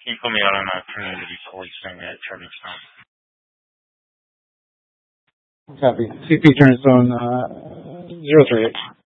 Can you put me out on a community policing at Charlestown? Copy. CP turns on 038.